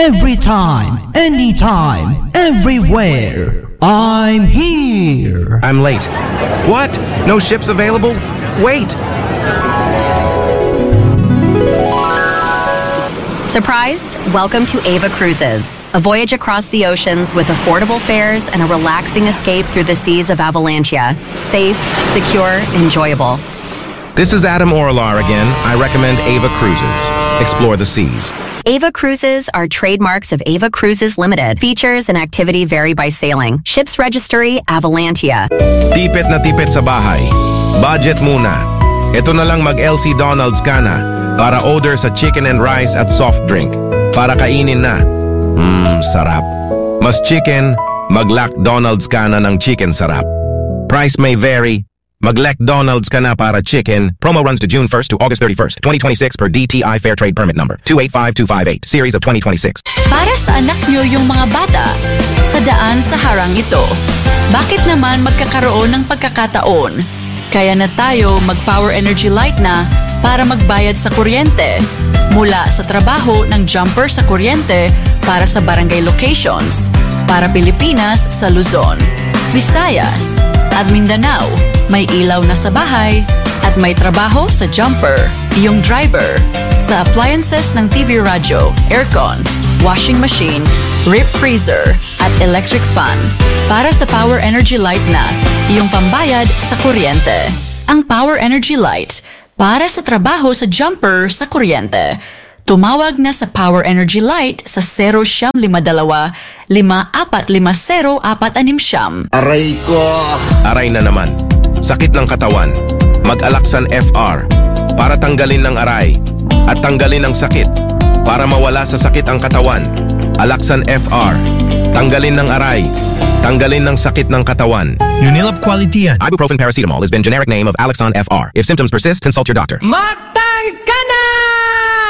every time, anytime, everywhere. I'm here. I'm late. What? No ships available? Wait. Surprised? Welcome to Ava Cruises. A voyage across the oceans with affordable fares and a relaxing escape through the seas of Avalantia. Safe, secure, enjoyable. This is Adam Orlar again. I recommend Ava Cruises. Explore the seas. Ava Cruises are trademarks of Ava Cruises Limited. Features and activity vary by sailing. Ships registry, Avalantia. Tipid na tipid sa bahay. Budget muna. Ito na lang mag-LC Donald's ka na para order sa chicken and rice at soft drink. Para kainin na. Sarap. Mas chicken, mag-Lac Donald's ka na ng chicken sarap. Price may vary. Mag-Lac Donald's ka na para chicken. Promo runs to June 1st to August 31st, 2026 per DTI Fair Trade Permit Number 285258, Series of 2026. Para sa anak nyo yung mga bata, sa daan sa harang ito, bakit naman magkakaroon ng pagkakataon? Kaya na tayo mag-Power Energy Light na para magbayad sa kuryente. Mula sa trabaho ng jumper sa kuryente para sa barangay locations, para Pilipinas sa Luzon, Visayas, at Mindanao. May ilaw na sa bahay at may trabaho sa jumper, yung driver, sa appliances ng TV radyo, aircon, washing machine, rip freezer, at electric fan. Para sa Power Energy Light na, yung pambayad sa kuryente. Ang Power Energy Light para sa trabaho sa jumper sa kuryente. Tumawag na sa Power Energy Light sa 0952-5450-469. Aray ko! Aray na naman. Sakit ng katawan. Mag-Alaxan FR para tanggalin ng aray at tanggalin ang sakit. Para mawala sa sakit ang katawan. Alaxan FR. Tanggalin ng aray. Tanggalin ng sakit ng katawan. Unilab Quality yan. Ibuprofen paracetamol has been generic name of Alaxan FR. If symptoms persist, consult your doctor. Magta!